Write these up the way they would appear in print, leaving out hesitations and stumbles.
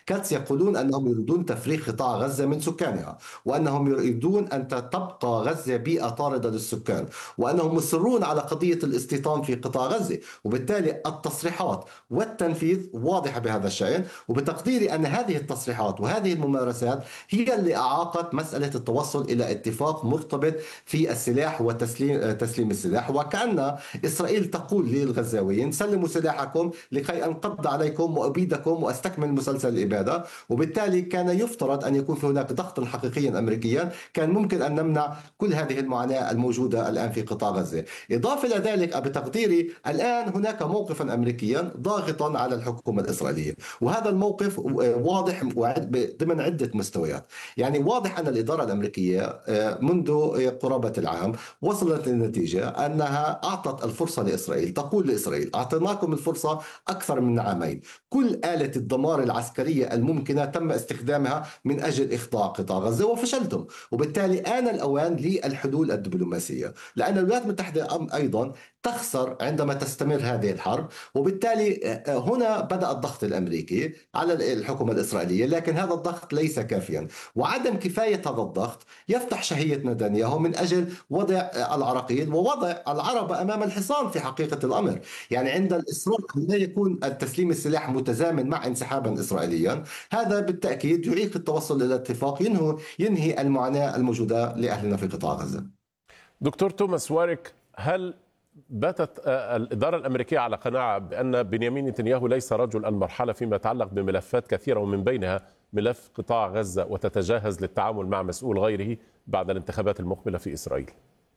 كاتس يقولون أنهم يريدون تفريغ قطاع غزة من سكانها، وأنهم يريدون أن تبقى غزة بيئة طاردة للسكان، وأنهم مصرون على قضية الاستيطان في قطاع غزة. وبالتالي التصريحات والتنفيذ واضحة بهذا الشأن، وبتقديري أن هذه التصريحات وهذه الممارسات هي اللي أعاقت مسألة التوصل إلى اتفاق مرتبط في السلاح وتسليم السلاح. وكأن إسرائيل تقول للغزاويين: سلموا سلاحكم لكي أنقض عليكم وأبيدكم وأستكمل مسلسل الإبادة. وبالتالي كان يفترض أن يكون في هناك ضغط حقيقي أمريكيا كان ممكن أن نمنع كل هذه المعاناة الموجودة الآن في قطاع غزة. إضافة إلى ذلك بتقديري الآن هناك موقفا أمريكيا ضاغطا على الحكومة الإسرائيلية، وهذا الموقف واضح ضمن عدة مستويات. يعني واضح أن الإدارة الأمريكية منذ قرابة العام وصلت للنتيجة أنها أعطت الفرصة لإسرائيل، تقول لإسرائيل: أعطيناكم الفرصة أكثر من عامين، كل آلة الدمار العسكرية الممكنة تم استخدامها من أجل إخضاع قطاع غزة وفشلتم. وبالتالي آن الأوان للحلول الدبلوماسية، لأن الولايات المتحدة أيضا تخسر عندما تستمر هذه الحرب. وبالتالي هنا بدأ الضغط الأمريكي على الحكومة الإسرائيلية، لكن هذا الضغط ليس كافيا، وعدم كفاية هذا الضغط يفتح شهية نتنياهو من أجل وضع العراقيل ووضع العرب أمام الحصان في حقيقة الأمر. يعني عند الإصرار أن لا يكون التسليم السلاح متزامن مع انسحابا إسرائيليا، هذا بالتأكيد يعيق التوصل إلى اتفاق ينهي المعاناة الموجودة لأهلنا في قطاع غزة. دكتور توماس واريك، هل باتت الإدارة الأمريكية على قناعة بأن بنيامين نتنياهو ليس رجل المرحلة فيما يتعلق بملفات كثيرة ومن بينها ملف قطاع غزة، وتتجهز للتعامل مع مسؤول غيره بعد الانتخابات المقبلة في إسرائيل؟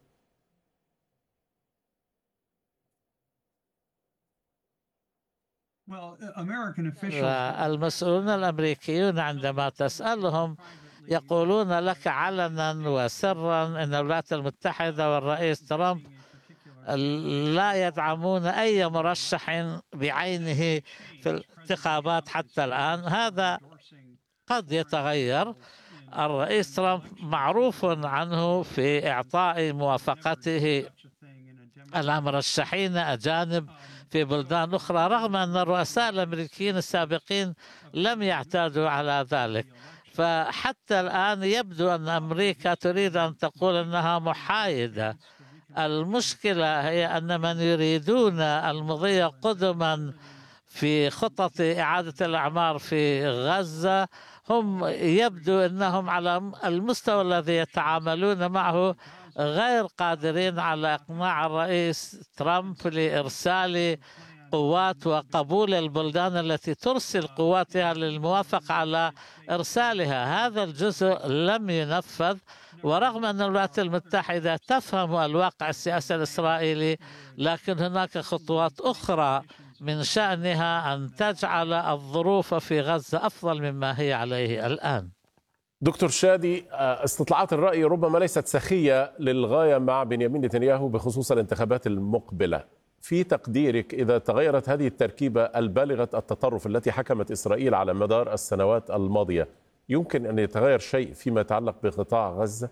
المسؤولون الأمريكيون عندما تسألهم يقولون لك علنا وسرا أن الولايات المتحدة والرئيس ترامب لا يدعمون أي مرشح بعينه في الانتخابات حتى الآن. هذا قد يتغير. الرئيس ترامب معروف عنه في إعطاء موافقته المرشحين أجانب في بلدان أخرى، رغم أن الرؤساء الأمريكيين السابقين لم يعتادوا على ذلك. فحتى الآن يبدو أن أمريكا تريد أن تقول أنها محايدة. المشكلة هي أن من يريدون المضي قدما في خطط إعادة الأعمار في غزة هم يبدو أنهم على المستوى الذي يتعاملون معه غير قادرين على إقناع الرئيس ترامب لإرسال قوات وقبول البلدان التي ترسل قواتها للموافقة على إرسالها. هذا الجزء لم ينفذ، ورغم أن الولايات المتحدة تفهم الواقع السياسي الإسرائيلي، لكن هناك خطوات أخرى من شأنها أن تجعل الظروف في غزة أفضل مما هي عليه الآن. دكتور شادي، استطلاعات الرأي ربما ليست سخية للغاية مع بنيامين نتنياهو بخصوص الانتخابات المقبلة. في تقديرك إذا تغيرت هذه التركيبة البالغة التطرف التي حكمت إسرائيل على مدار السنوات الماضية، يمكن أن يتغير شيء فيما يتعلق بقطاع غزة؟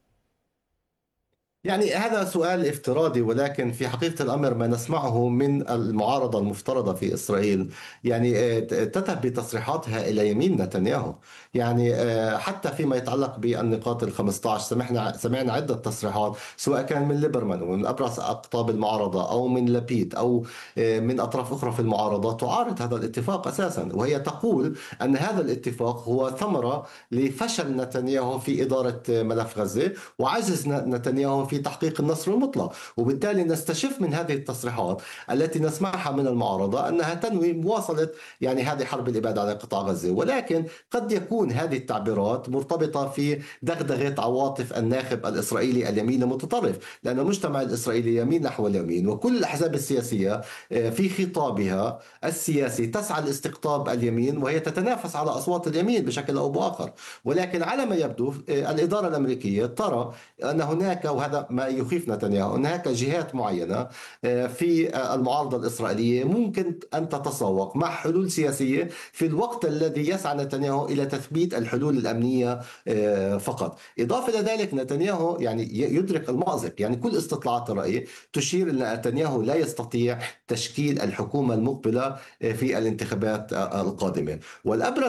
يعني هذا سؤال افتراضي، ولكن في حقيقة الأمر ما نسمعه من المعارضة المفترضة في إسرائيل يعني تذهب بتصريحاتها إلى يمين نتنياهو. يعني حتى فيما يتعلق بالنقاط ال15 سمعنا عدة تصريحات، سواء كان من ليبرمان ومن أبرز أقطاب المعارضة أو من لبيد أو من أطراف أخرى في المعارضة تعارض هذا الاتفاق أساسا، وهي تقول أن هذا الاتفاق هو ثمرة لفشل نتنياهو في إدارة ملف غزة وعجز نتنياهو في تحقيق النصر المطلق. وبالتالي نستشف من هذه التصريحات التي نسمعها من المعارضة أنها تنوي مواصلة يعني هذه حرب الإبادة على قطاع غزة، ولكن قد يكون هذه التعبيرات مرتبطة في دغدغة عواطف الناخب الإسرائيلي اليمين المتطرف، لأن المجتمع الإسرائيلي يمين نحو اليمين، وكل الأحزاب السياسية في خطابها السياسي تسعى لاستقطاب اليمين، وهي تتنافس على أصوات اليمين بشكل أو بآخر. ولكن على ما يبدو الإدارة الأمريكية ترى أن هناك، وهذا ما يخيف نتنياهو، هناك جهات معينة في المعارضة الإسرائيلية ممكن أن تتسوق مع حلول سياسية في الوقت الذي يسعى نتنياهو إلى تثبيت الحلول الأمنية فقط. إضافة إلى ذلك نتنياهو يعني يدرك المأزق، يعني كل استطلاعات الرأي تشير أن نتنياهو لا يستطيع تشكيل الحكومة المقبلة في الانتخابات القادمة. والأبرز